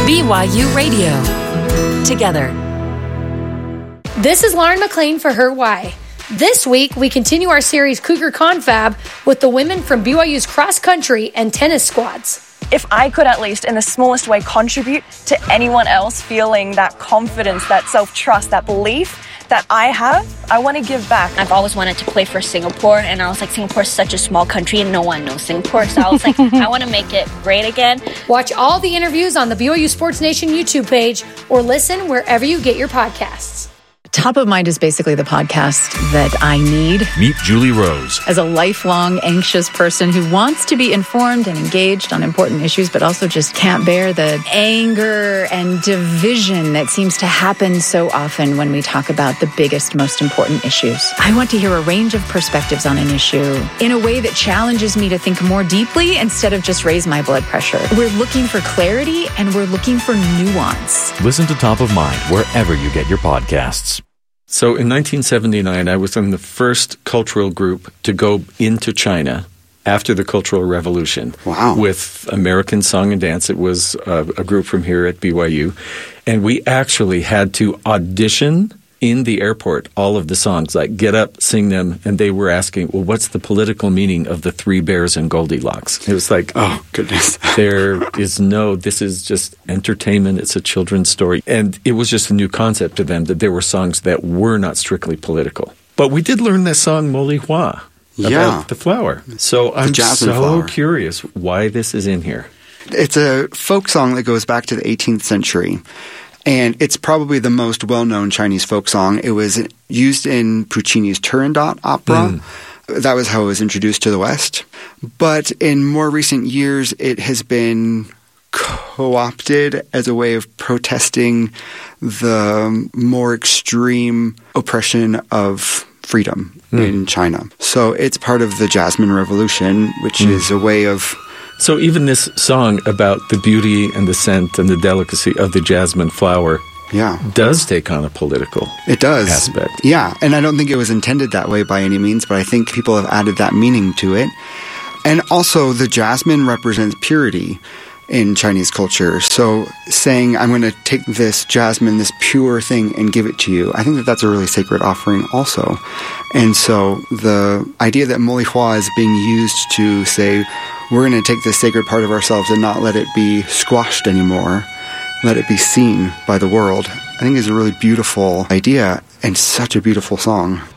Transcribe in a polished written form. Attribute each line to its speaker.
Speaker 1: BYU Radio. Together.
Speaker 2: This is Lauren McLean for Her Why. This week, we continue our series Cougar Confab with the women from BYU's cross country and tennis squads.
Speaker 3: If I could at least in the smallest way contribute to anyone else feeling that confidence, that self-trust, that belief that I have, I want to give back.
Speaker 4: I've always wanted to play for Singapore, and I was like, Singapore's such a small country and no one knows Singapore, so I was like, I want to make it great again.
Speaker 2: Watch all the interviews on the BYU Sports Nation YouTube page or listen wherever you get your podcasts.
Speaker 5: Top of Mind is basically the podcast that I need.
Speaker 6: Meet Julie Rose.
Speaker 5: As a lifelong anxious person who wants to be informed and engaged on important issues, but also just can't bear the anger and division that seems to happen so often when we talk about the biggest, most important issues. I want to hear a range of perspectives on an issue in a way that challenges me to think more deeply instead of just raise my blood pressure. We're looking for clarity and we're looking for nuance.
Speaker 6: Listen to Top of Mind wherever you get your podcasts.
Speaker 7: So in 1979, I was in the first cultural group to go into China after the Cultural Revolution.
Speaker 8: Wow.
Speaker 7: With American Song and Dance. It was a group from here at BYU. And we actually had to audition in the airport all of the songs, like get up, sing them. And they were asking, well, what's the political meaning of the Three Bears and Goldilocks? It was like,
Speaker 8: oh, goodness.
Speaker 7: This is just entertainment. It's a children's story. And it was just a new concept to them that there were songs that were not strictly political. But we did learn that song, Moli Hua, about the flower. So I'm so curious why this is in here.
Speaker 8: It's a folk song that goes back to the 18th century. And it's probably the most well-known Chinese folk song. It was used in Puccini's Turandot opera. That was how it was introduced to the West. But in more recent years, it has been co-opted as a way of protesting the more extreme oppression of freedom in China. So it's part of the Jasmine Revolution, which is a way of...
Speaker 7: So even this song about the beauty and the scent and the delicacy of the jasmine flower does take on a political aspect.
Speaker 8: Yeah, and I don't think it was intended that way by any means, but I think people have added that meaning to it. And also the jasmine represents purity in Chinese culture. So saying, I'm going to take this jasmine, this pure thing, and give it to you, I think that that's a really sacred offering also. And so the idea that Moli Hua is being used to say, we're going to take this sacred part of ourselves and not let it be squashed anymore, let it be seen by the world, I think is a really beautiful idea and such a beautiful song.